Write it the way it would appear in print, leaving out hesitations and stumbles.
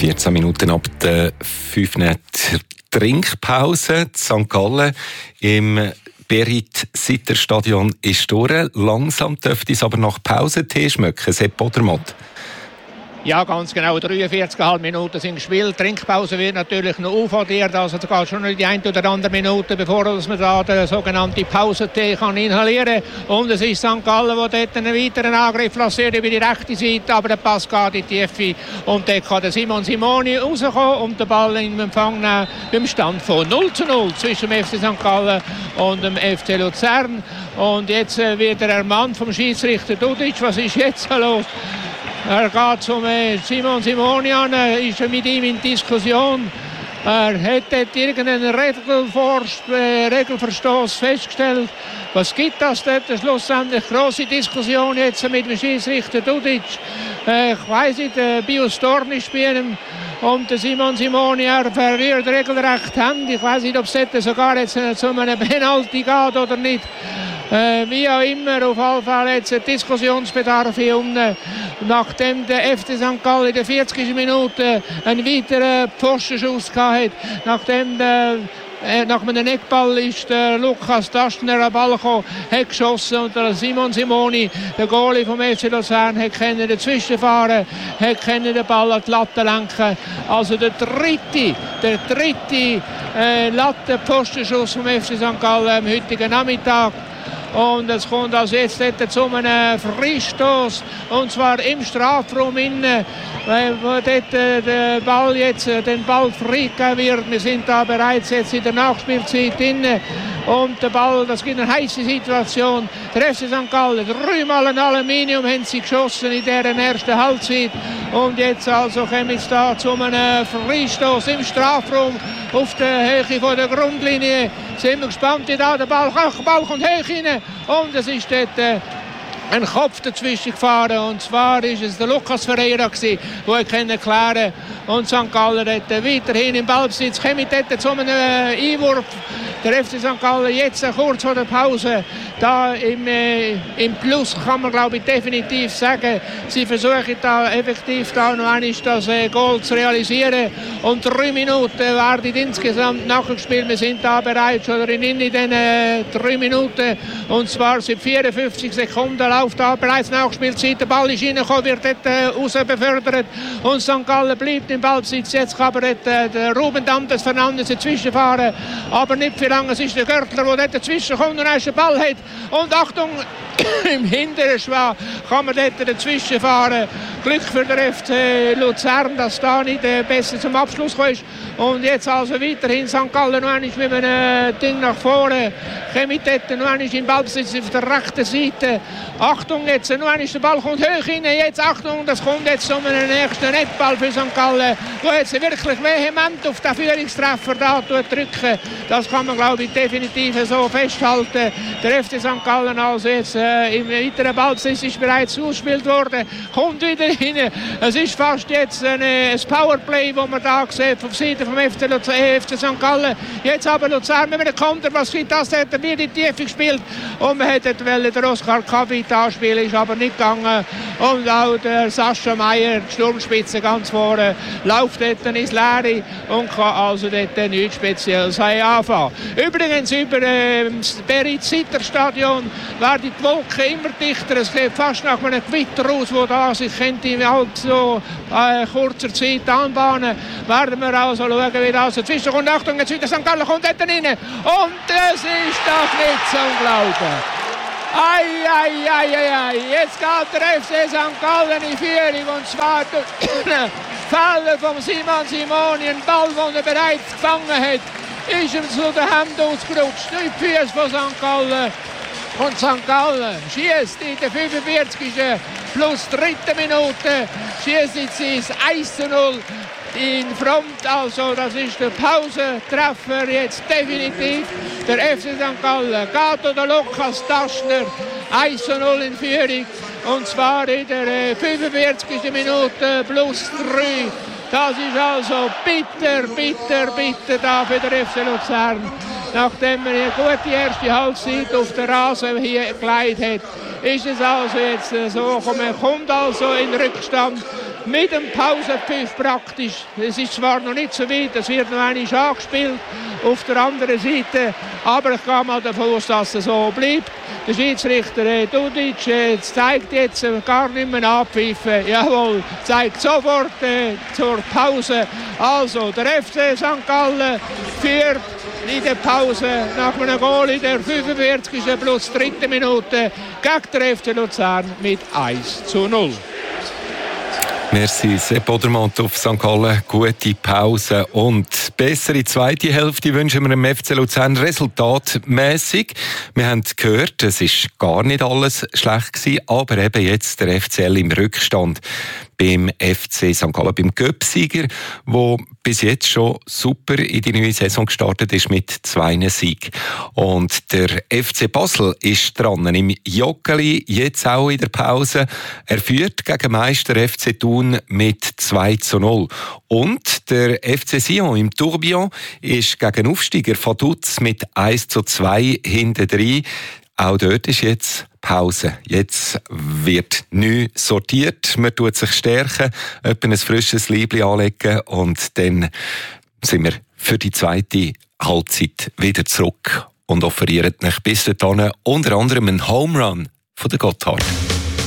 14 Minuten ab der 5. Trinkpause. In St. Gallen im Berit-Sitter-Stadion ist durch. Langsam dürfte es aber nach Pausentee schmecken. Sepp Odermatt. Ja, ganz genau. 43,5 Minuten sind gespielt. Die Trinkpause wird natürlich noch aufaddiert. Also da geht schon noch die eine oder andere Minute, bevor man da den sogenannten Pausentee kann inhalieren kann. Und es ist St. Gallen, der dort einen weiteren Angriff lanciert über die rechte Seite. Aber der Pass geht in die Tiefe. Und dort kann der Simon Simoni rauskommen und den Ball in Empfang nehmen beim Stand von 0:0 zwischen dem FC St. Gallen und dem FC Luzern. Und jetzt wird der ermahnt vom Schiedsrichter Dudic. Was ist jetzt los? Er geht zum Simon Simoni an, ist mit ihm in Diskussion. Er hat dort irgendeinen Regelverstoß festgestellt. Was gibt das dort? Schlussendlich grosse Diskussion jetzt mit dem Schiedsrichter Dudic. Ich weiss nicht, Bios Dorn ist bei ihm. Und der Simon Simoni, er verliert regelrecht Hand. Ich weiss nicht, ob es dort sogar jetzt zu einem Penalty geht oder nicht. Wie auch immer, auf jeden Fall jetzt Diskussionsbedarf hier unten. Nachdem der FC St. Gallen in der 40. Minute einen weiteren Pfostenschuss hatte, nachdem nach einem Eckball ist der Lukas Taschner am Ball gekommen, hat geschossen und der Simon Simoni, der Goalie vom FC Luzern, hat dazwischen fahren, hat den Ball an die Latte lenken. Also der dritte Lattenpfostenschuss vom FC St. Gallen am heutigen Nachmittag. Und es kommt also jetzt zu einem Freistoß, und zwar im Strafraum innen, wo dort den Ball freigegeben wird. Wir sind da bereits jetzt in der Nachspielzeit innen. Und der Ball, das gibt eine heiße Situation. Der FC St. Gallen, 3-mal ein Aluminium haben sie geschossen in dieser ersten Halbzeit. Und jetzt also kommen wir da zu einem Freistoß im Strafraum auf der Höhe von der Grundlinie. Sind wir gespannt, wie da der Ball kommt hoch rein. Und es ist dort ein Kopf dazwischen gefahren. Und zwar ist es der Lucas Ferreira gewesen, der erklären konnte. Und St. Gallen hat weiterhin im Ballbesitz. Kommt dort zu einem Einwurf. Der FC St. Gallen jetzt kurz vor der Pause da im Plus, kann man glaube ich definitiv sagen. Sie versuchen da effektiv da noch einmal das Goal zu realisieren. Und 3 Minuten werden insgesamt nachgespielt. Wir sind da bereits schon in den 3 Minuten. Und zwar seit 54 Sekunden läuft da bereits Nachspielzeit. Der Ball ist reingekommen, wird dort raus befördert. Und St. Gallen bleibt im Ballbesitz. Jetzt kann aber der Ruben Dantes Fernandes dazwischen fahren. Aber nicht für lange. Es ist der Görtler, der dort dazwischen kommt und einen Ball hat. Und Achtung, im hinteren Schwa kann man dort dazwischen fahren. Glück für den FC Luzern, dass da nicht besser zum Abschluss kommt. Und jetzt also weiterhin St. Gallen noch einmal mit einem Ding nach vorne. Kommt dort noch einmal in Ballbesitz auf der rechten Seite. Achtung, jetzt noch einmal der Ball kommt hoch rein. Jetzt Achtung, das kommt jetzt um einen nächsten Netzball für St. Gallen. Wo jetzt wirklich vehement auf den Führungstreffer da drücken. Das kann man glaube ich definitiv so festhalten. Der FC St. Gallen also jetzt im weiteren Ballbesitz ist bereits ausgespielt worden. Kommt wieder rein. Es ist fast jetzt ein Powerplay, das man da sieht vom Seite vom FC St. Gallen. Jetzt aber Luzern mit einem Konter. Was gibt das? Hat er wieder in die Tiefe gespielt. Und man hätte den Oskar Kavit anspielen, ist aber nicht gegangen. Und auch der Sascha Meier, die Sturmspitze ganz vorne, läuft dort ins Leere und kann also dort nichts Spezielles anfangen. Übrigens über das Berit-Sitter-Stadion werden die Wolken immer dichter. Es sieht fast nach einem Gewitter aus, wo da sich in allzu kurzer Zeit anbahnen. Werden wir also schauen, wie das dazwischen kommt. Achtung, jetzt wieder St. Gallen kommt dort rein. Und es ist doch nicht zum Glauben. Ei. Jetzt geht der FC St. Gallen in Führung. Und zwar durch den Fehler von Simon Simoni. Ein Ball, den er bereits gefangen hat, ist ihm zu den Händen ausgerutscht. Die Füße von St. Gallen. Und St. Gallen schießt in der 45. plus 3. Minute. Schießt jetzt 1:0 in Front. Also das ist der Pausentreffer jetzt definitiv. Der FC St. Gallen geht oder Lukas Taschner 1:0 in Führung. Und zwar in der 45. Minute plus 3. Das ist also bitter da für den FC Luzern. Nachdem er eine gute erste Halbzeit auf der Rasen hier geleitet hat, ist es also jetzt so, man kommt also in Rückstand. mit dem Pausenpfiff praktisch. Es ist zwar noch nicht so weit, es wird noch einmal angespielt auf der anderen Seite, aber ich gehe mal davon aus, dass es so bleibt. Der Schiedsrichter Dudic zeigt jetzt gar nicht mehr abpfiffen. Jawohl, zeigt sofort zur Pause. Also, der FC St. Gallen führt in der Pause nach einem Goal in der 45. plus 3. Minute gegen den FC Luzern mit 1:0. Merci, Sepp Odermatt auf St. Gallen. Gute Pause und bessere zweite Hälfte wünschen wir dem FC Luzern resultatmässig. Wir haben gehört, es ist gar nicht alles schlecht gewesen, aber eben jetzt der FCL im Rückstand beim FC St. Gallen, beim Göpsieger, der bis jetzt schon super in die neue Saison gestartet ist mit 2 Siegen. Und der FC Basel ist dran im Joggeli, jetzt auch in der Pause. Er führt gegen Meister FC Thun mit 2:0. Und der FC Sion im Tourbillon ist gegen Aufsteiger Vaduz mit 1:2 hintendrein. Auch dort ist jetzt Pause. Jetzt wird neu sortiert, man tut sich stärken, etwa ein frisches Liebli anlegen und dann sind wir für die zweite Halbzeit wieder zurück und offerieren euch bis dahin unter anderem einen Home Run von der Gotthard.